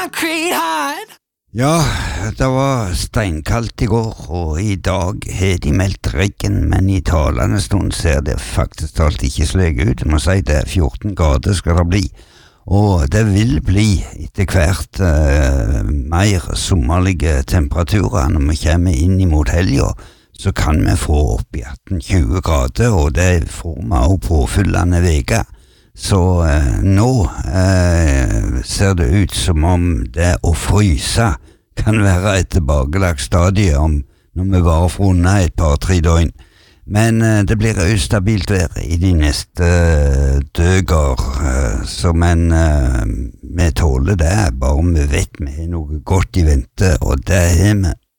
Ja, det var steinkaldt i går, og i dag har de meldt regn, men i talende stund ser det faktisk talt ikke slik ut. Jeg må si det 14 grader skal det bli, og det vil bli etter hvert mer sommerlige temperaturer når vi kommer inn imot helga. Så kan vi få opp i 18-20 grader, og det får vi også på fyllende veke. Så nå ser det ut som om det å fryse kan være et tilbakelagt stadie om når vi bare får unna et par-tre døgn. Men det blir ustabilt vær i de neste døger, men vi tåler det, bare vi vet vi har noe godt i vente, og det har vi.